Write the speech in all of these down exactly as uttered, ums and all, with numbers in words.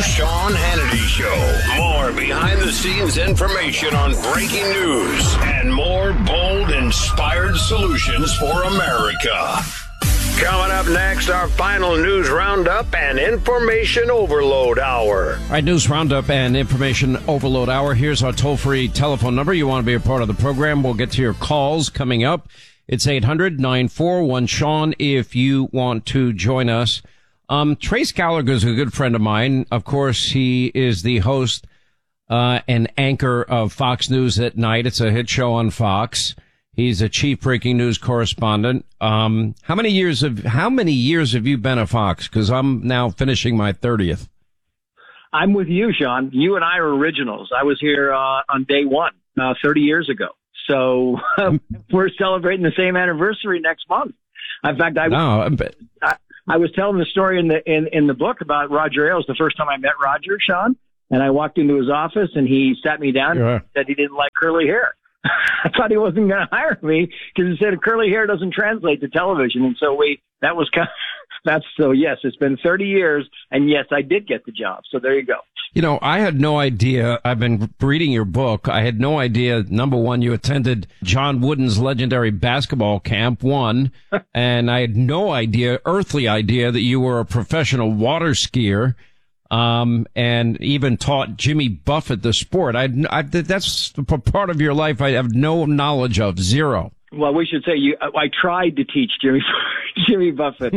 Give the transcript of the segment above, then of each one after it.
Sean Hannity Show. More behind-the-scenes information on breaking news and more bold, inspired solutions for America. Coming up next, our final news roundup and information overload hour. All right, news roundup and information overload hour. Here's our toll-free telephone number. You want to be a part of the program, we'll get to your calls coming up. It's eight hundred, nine four one, Sean if you want to join us. Um, Trace Gallagher is a good friend of mine. Of course, he is the host uh, and anchor of Fox News at Night. It's a hit show on Fox. He's a chief breaking news correspondent. Um, how many years have, how many years have you been at Fox? Cause I'm now finishing my thirtieth. I'm with you, Sean. You and I are originals. I was here, uh, on day one, uh, thirty years ago. So we're celebrating the same anniversary next month. In fact, I, no, but... I, I was telling the story in the, in, in the book about Roger Ailes, the first time I met Roger, Sean, and I walked into his office and he sat me down yeah. and said he didn't like curly hair. I thought he wasn't going to hire me because he said curly hair doesn't translate to television. And so we, that was kind of, that's so yes, it's been thirty years and yes, I did get the job. So there you go. You know, I had no idea. I've been reading your book. I had no idea. Number one, you attended John Wooden's legendary basketball camp, one, and I had no idea, earthly idea that you were a professional water skier. Um, and even taught Jimmy Buffett the sport. I, I, that's a part of your life I have no knowledge of, zero. Well, we should say you, I tried to teach Jimmy, Jimmy Buffett.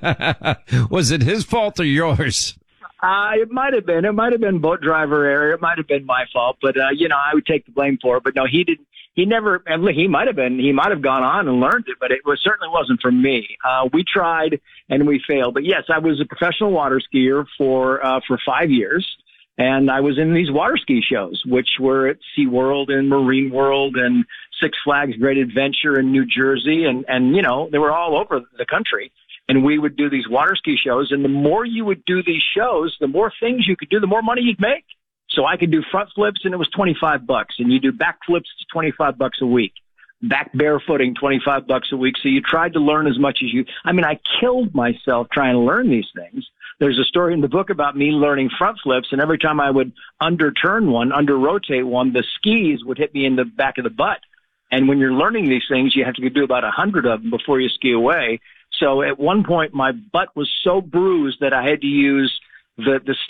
Was it his fault or yours? Uh, it might have been, it might have been boat driver error. It might have been my fault, but, uh, you know, I would take the blame for it. But no, he didn't, he never, and look, he might have been, he might have gone on and learned it, but it was certainly wasn't for me. Uh, we tried and we failed. But yes, I was a professional water skier for, uh, for five years. And I was in these water ski shows, which were at SeaWorld and Marine World and Six Flags Great Adventure in New Jersey. And, and, you know, they were all over the country. And we would do these water ski shows. And the more you would do these shows, the more things you could do, the more money you'd make. So I could do front flips and it was twenty-five bucks. And you do back flips, it's twenty-five bucks a week. Back barefooting, twenty-five bucks a week. So you tried to learn as much as you, I mean, I killed myself trying to learn these things. There's a story in the book about me learning front flips, and every time I would underturn one, under rotate one, the skis would hit me in the back of the butt. And when you're learning these things, you have to do about a hundred of them before you ski away. So at one point, my butt was so bruised that I had to use the the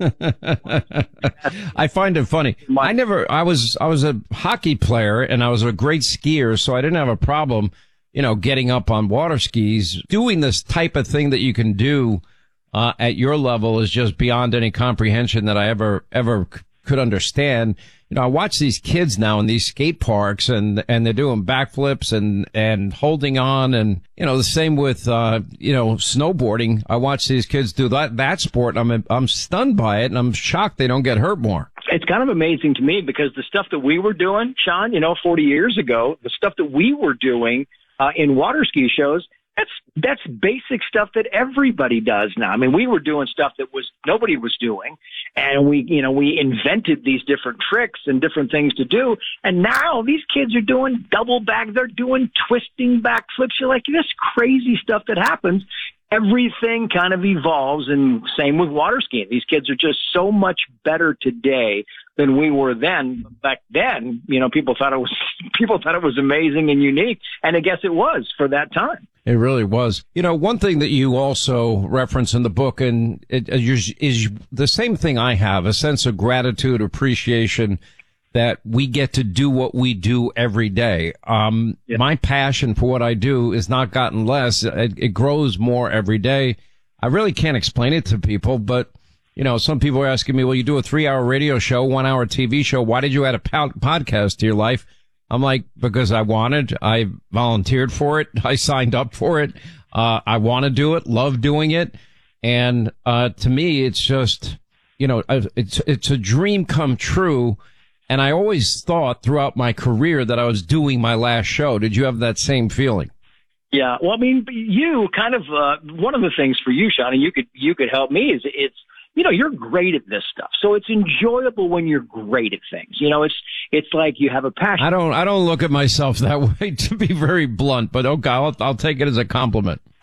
styrofoam. I find it funny. I never. I was I was a hockey player, and I was a great skier, so I didn't have a problem, you know, getting up on water skis. Doing this type of thing that you can do Uh, at your level is just beyond any comprehension that I ever, ever c- could understand. You know, I watch these kids now in these skate parks and, and they're doing backflips and, and holding on. And, you know, the same with, uh, you know, snowboarding. I watch these kids do that, that sport. And I'm, I'm stunned by it and I'm shocked they don't get hurt more. It's kind of amazing to me because the stuff that we were doing, Sean, you know, forty years ago, the stuff that we were doing, uh, in water ski shows, That's, that's basic stuff that everybody does now. I mean, we were doing stuff that was, nobody was doing. And we, you know, we invented these different tricks and different things to do. And now these kids are doing double back. They're doing twisting backflips. You're like, this crazy stuff that happens. Everything kind of evolves, and same with water skiing. These kids are just so much better today than we were then. Back then, you know, people thought it was, people thought it was amazing and unique. And I guess it was for that time. It really was. You know, one thing that you also reference in the book, and it is, is the same thing I have, a sense of gratitude, appreciation that we get to do what we do every day. Um, yeah. My passion for what I do is not gotten less. It, it grows more every day. I really can't explain it to people, but, you know, some people are asking me, well, you do a three hour radio show, one hour T V show. Why did you add a po- podcast to your life? I'm like, because I wanted, I volunteered for it. I signed up for it. Uh, I want to do it, love doing it. And, uh, to me, it's just, you know, it's, it's a dream come true. And I always thought throughout my career that I was doing my last show. Did you have that same feeling? Yeah. Well, I mean, you kind of, uh, one of the things for you, Sean, and you could, you could help me is it's, you know, you're great at this stuff. So it's enjoyable when you're great at things. You know, it's, it's like you have a passion. I don't, I don't look at myself that way, to be very blunt, but okay, I'll, I'll take it as a compliment.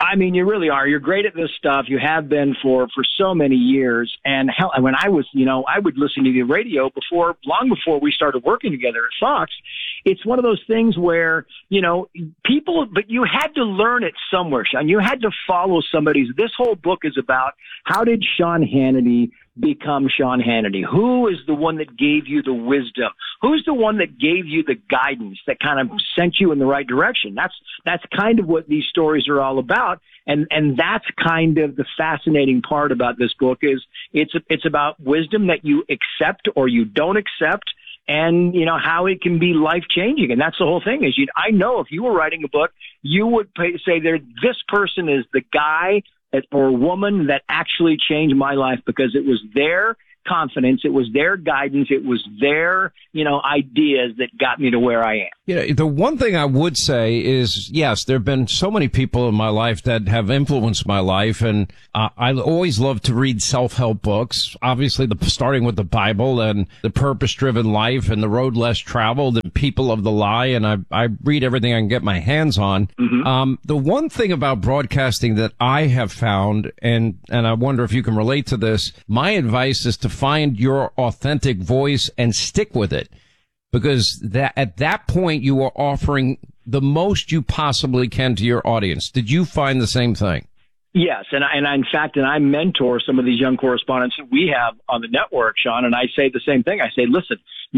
I mean, you really are. You're great at this stuff. You have been for, for so many years. And hell, when I was, you know, I would listen to the radio before, long before we started working together at Fox. It's one of those things where, you know, people, but you had to learn it somewhere, Sean. You had to follow somebody's. This whole book is about how did Sean Hannity become Sean Hannity? Who is the one that gave you the wisdom? Who's the one that gave you the guidance that kind of sent you in the right direction? That's, that's kind of what these stories are all about. And, and that's kind of the fascinating part about this book is it's, it's about wisdom that you accept or you don't accept. And, you know, how it can be life changing. And that's the whole thing is you, I know if you were writing a book, you would pay, say there, this person is the guy that, or woman that actually changed my life because it was their confidence. It was their guidance. It was their, you know, ideas that got me to where I am. You know, the one thing I would say is, yes, there have been so many people in my life that have influenced my life. And uh, I always love to read self-help books, obviously the starting with the Bible and The Purpose-Driven Life and The Road Less Traveled and People of the Lie. And I, I read everything I can get my hands on. Mm-hmm. Um, the one thing about broadcasting that I have found, and, and I wonder if you can relate to this, my advice is to find your authentic voice and stick with it, because that at that point you are offering the most you possibly can to your audience. Did you find the same thing? Yes, and I, and I, in fact, and I mentor some of these young correspondents that we have on the network, Sean, and I say the same thing. I say, listen,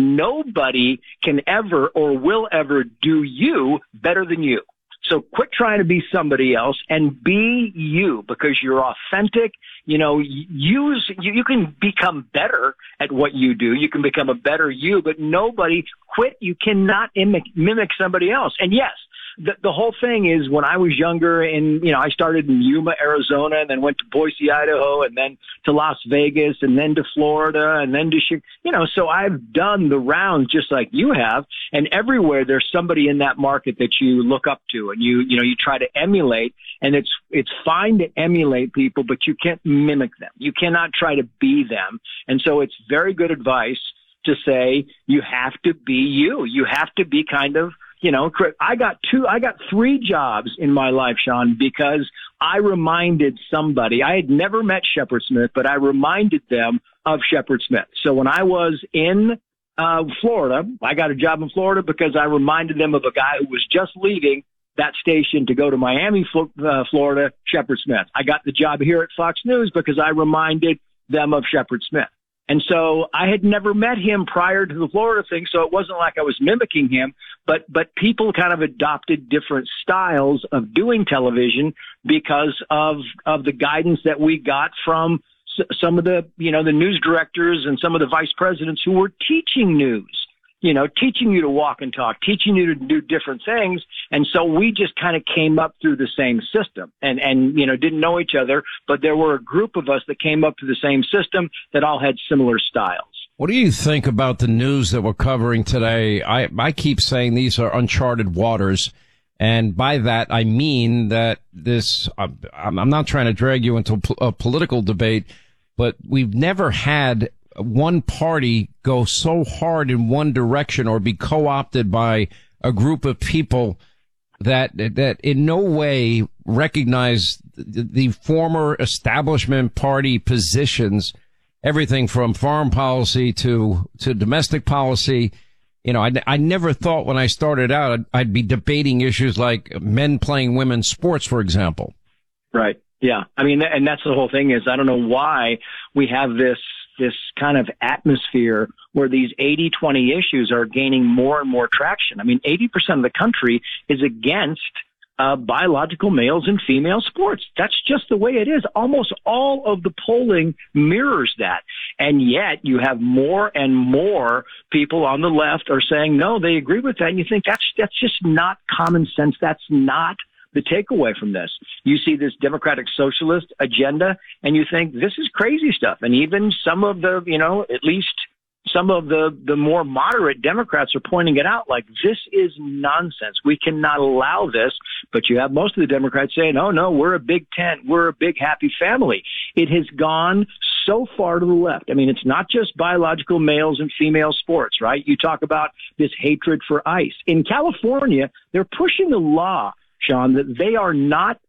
nobody can ever or will ever do you better than you. So quit trying to be somebody else and be you, because you're authentic. You know, use, you, you can become better at what you do. You can become a better you, but nobody quit. You cannot mimic, mimic somebody else. And yes, the, the whole thing is when I was younger and, you know, I started in Yuma, Arizona, and then went to Boise, Idaho, and then to Las Vegas, and then to Florida, and then to Chicago. You know, so I've done the rounds just like you have, and everywhere there's somebody in that market that you look up to and you, you know, you try to emulate, and it's, it's fine to emulate people, but you can't mimic them. You cannot try to be them. And so it's very good advice to say you have to be you. You have to be kind of, you know, I got two, I got three jobs in my life, Sean, because I reminded somebody. I had never met Shepard Smith, but I reminded them of Shepard Smith. So when I was in uh Florida, I got a job in Florida because I reminded them of a guy who was just leaving that station to go to Miami, uh, Florida, Shepard Smith. I got the job here at Fox News because I reminded them of Shepard Smith. And so I had never met him prior to the Florida thing, so it wasn't like I was mimicking him, but, but people kind of adopted different styles of doing television because of, of the guidance that we got from s- some of the, you know, the news directors and some of the vice presidents who were teaching news. You know, teaching you to walk and talk, teaching you to do different things. And so we just kind of came up through the same system and, and, you know, didn't know each other, but there were a group of us that came up through the same system that all had similar styles. What do you think about the news that we're covering today? I, I keep saying these are uncharted waters. And by that, I mean that this, I'm, I'm not trying to drag you into a political debate, but we've never had one party go so hard in one direction or be co-opted by a group of people that that in no way recognize the, the former establishment party positions, everything from foreign policy to to domestic policy. You know, I, I never thought when I started out I'd, I'd be debating issues like men playing women's sports, for example. Right. Yeah. I mean, and that's the whole thing is I don't know why we have this this kind of atmosphere where these eighty twenty issues are gaining more and more traction. I mean, eighty percent of the country is against uh, biological males and female sports. That's just the way it is. Almost all of the polling mirrors that. And yet you have more and more people on the left are saying, no, they agree with that. And you think that's, that's just not common sense. That's not the takeaway from this. You see this democratic socialist agenda and you think this is crazy stuff. And even some of the, you know, at least some of the, the more moderate Democrats are pointing it out like this is nonsense. We cannot allow this. But you have most of the Democrats saying, oh, no, we're a big tent. We're a big happy family. It has gone so far to the left. I mean, it's not just biological males and female sports, right? You talk about this hatred for ICE. In California, they're pushing the law, Sean, that they are not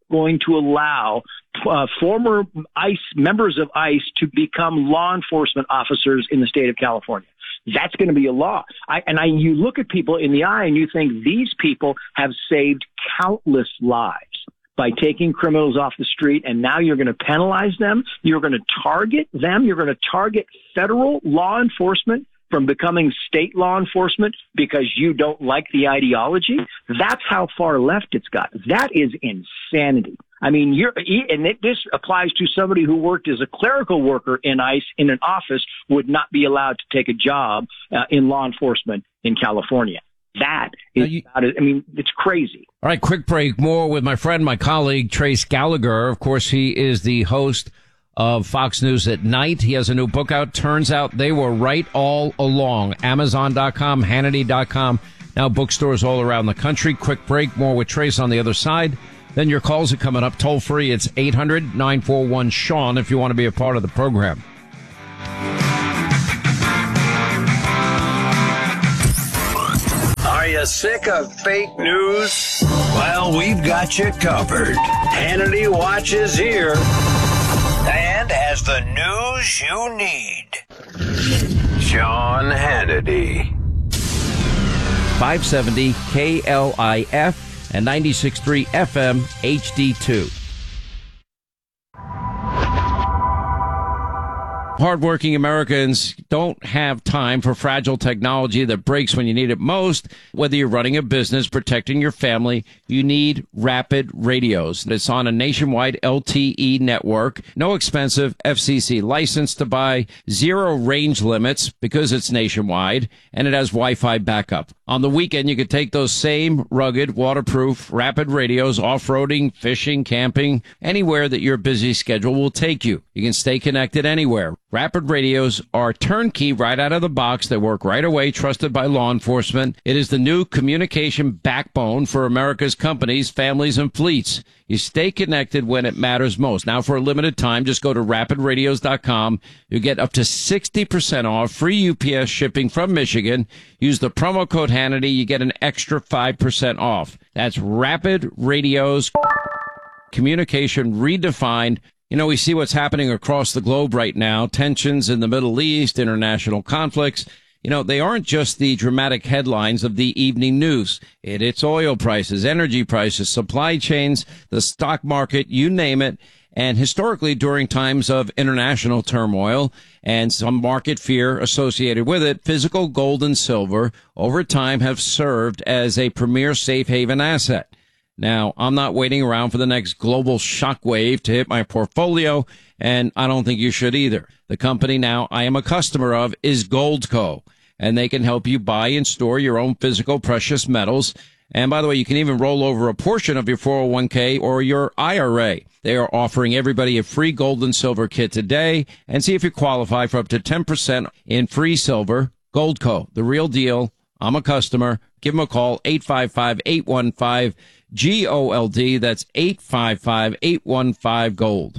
going to allow uh, former ICE members of ICE to become law enforcement officers in the state of California. That's going to be a law. I, and I, you look at people in the eye and you think these people have saved countless lives by taking criminals off the street, and now you're going to penalize them. You're going to target them. You're going to target federal law enforcement from becoming state law enforcement because you don't like the ideology. That's how far left it's got. That is insanity. I mean, you're, and it, this applies to somebody who worked as a clerical worker in ICE in an office would not be allowed to take a job uh, in law enforcement in California. That is, you, about it. I mean, it's crazy. All right, quick break. More with my friend, my colleague, Trace Gallagher. Of course, he is the host of Fox News at Night. He has a new book out. Turns out they were right all along. Amazon dot com, Hannity dot com, now bookstores all around the country. Quick break. More with Trace on the other side. Then your calls are coming up toll free. It's eight hundred, nine four one, Sean if you want to be a part of the program. Are you sick of fake news? Well, we've got you covered. Hannity watches here and has the news you need. Sean Hannity. five seventy K L I F and ninety-six point three F M H D two. Hardworking Americans don't have time for fragile technology that breaks when you need it most. Whether you're running a business, protecting your family, you need Rapid Radios. It's on a nationwide L T E network, no expensive F C C license to buy, zero range limits because it's nationwide, and it has Wi-Fi backup. On the weekend, you could take those same rugged, waterproof, Rapid Radios off-roading, fishing, camping, anywhere that your busy schedule will take you. You can stay connected anywhere. Rapid Radios are turnkey right out of the box. They work right away, trusted by law enforcement. It is the new communication backbone for America's companies, families, and fleets. You stay connected when it matters most. Now, for a limited time, just go to rapid radios dot com. You get up to sixty percent off, free U P S shipping from Michigan. Use the promo code Hannity. You get an extra five percent off. That's Rapid Radios, communication redefined. You know, we see what's happening across the globe right now, tensions in the Middle East, international conflicts. You know, they aren't just the dramatic headlines of the evening news. It, it's oil prices, energy prices, supply chains, the stock market, you name it. And historically, during times of international turmoil and some market fear associated with it, physical gold and silver over time have served as a premier safe haven asset. Now, I'm not waiting around for the next global shockwave to hit my portfolio, and I don't think you should either. The company now I am a customer of is Goldco, and they can help you buy and store your own physical precious metals. And by the way, you can even roll over a portion of your four oh one k or your I R A. They are offering everybody a free gold and silver kit today, and see if you qualify for up to ten percent in free silver. Goldco, the real deal. I'm a customer. Give them a call, eight five five, eight one five, G O L D. That's eight five five, eight one five, GOLD.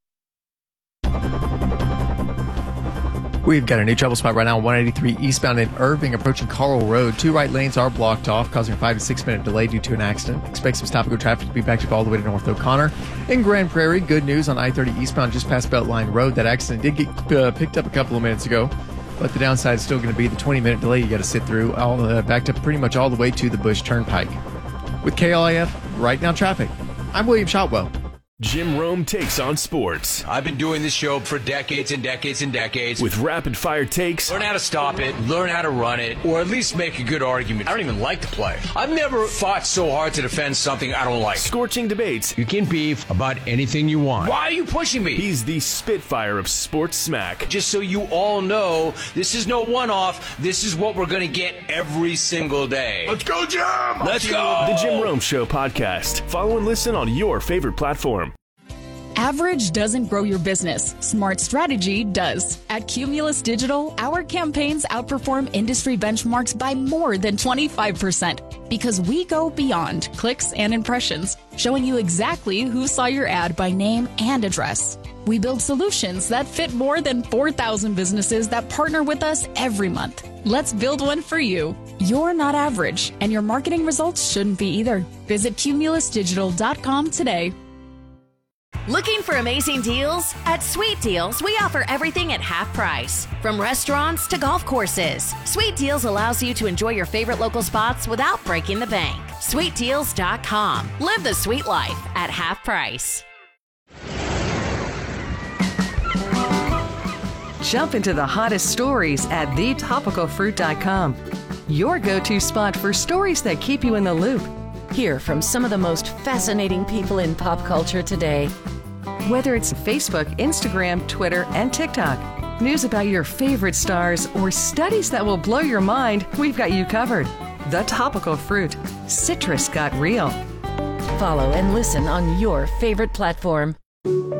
We've got a new trouble spot right now on one eighty-three eastbound in Irving, approaching Carl Road. Two right lanes are blocked off, causing a five to six minute delay due to an accident. Expect some stop and go traffic to be backed up all the way to North O'Connor. In Grand Prairie, good news on I thirty eastbound just past Beltline Road. That accident did get uh, picked up a couple of minutes ago, but the downside is still going to be the twenty minute delay you got to sit through, all uh, backed up pretty much all the way to the Bush Turnpike. With K L I F, right now traffic, I'm William Shotwell. Jim Rome takes on sports. I've been doing this show for decades and decades and decades. With rapid fire takes. Learn how to stop it, learn how to run it, or at least make a good argument. I don't even like to play. I've never fought so hard to defend something I don't like. Scorching debates. You can beef about anything you want. Why are you pushing me? He's the Spitfire of sports smack. Just so you all know, this is no one-off. This is what we're going to get every single day. Let's go, Jim! Let's go! The Jim Rome Show podcast. Follow and listen on your favorite platform. Average doesn't grow your business. Smart strategy does. At Cumulus Digital, our campaigns outperform industry benchmarks by more than twenty-five percent because we go beyond clicks and impressions, showing you exactly who saw your ad by name and address. We build solutions that fit more than four thousand businesses that partner with us every month. Let's build one for you. You're not average, and your marketing results shouldn't be either. Visit cumulus digital dot com today. Looking for amazing deals? At Sweet Deals, we offer everything at half price. From restaurants to golf courses, Sweet Deals allows you to enjoy your favorite local spots without breaking the bank. sweet deals dot com. Live the sweet life at half price. Jump into the hottest stories at the topical fruit dot com. Your go-to spot for stories that keep you in the loop. Hear from some of the most fascinating people in pop culture today. Whether it's Facebook, Instagram, Twitter, and TikTok, news about your favorite stars, or studies that will blow your mind, we've got you covered. The Topical Fruit. Citrus got real. Follow and listen on your favorite platform.